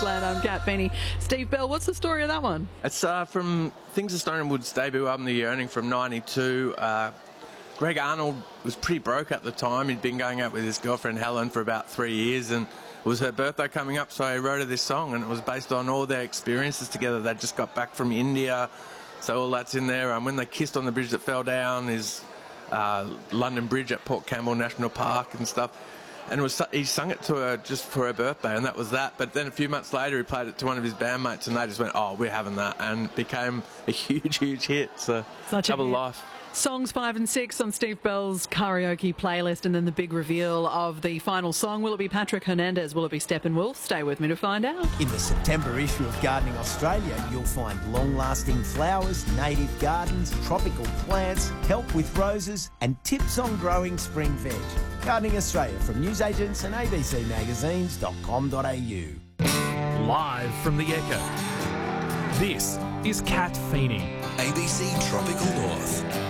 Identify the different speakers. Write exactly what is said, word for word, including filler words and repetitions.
Speaker 1: Queensland. I'm Kat Feeney. Steve Bell, what's the story of that one?
Speaker 2: It's uh, from Things of Stone and Wood's debut album, The Yearning, from ninety-two. Uh, Greg Arnold was pretty broke at the time. He'd been going out with his girlfriend Helen for about three years, and it was her birthday coming up, so he wrote her this song, and it was based on all their experiences together. They just got back from India, so all that's in there. And um, when they kissed on the bridge that fell down is uh, London Bridge at Port Campbell National Park and stuff. And it was, he sung it to her just for her birthday, and that was that. But then a few months later, he played it to one of his bandmates, and they just went, oh, we're having that, and it became a huge, huge hit. So,
Speaker 1: Such a
Speaker 2: double
Speaker 1: hit.
Speaker 2: life.
Speaker 1: Songs five and six on Steve Bell's karaoke playlist, and then the big reveal of the final song. Will it be Patrick Hernandez? Will it be Steppenwolf? Stay with me to find out.
Speaker 3: In the September issue of Gardening Australia, you'll find long-lasting flowers, native gardens, tropical plants, help with roses, and tips on growing spring veg. Gardening Australia from newsagents and a b c magazines dot com dot a u.
Speaker 4: Live from the Echo, this is Kat Feeney.
Speaker 5: A B C Tropical North.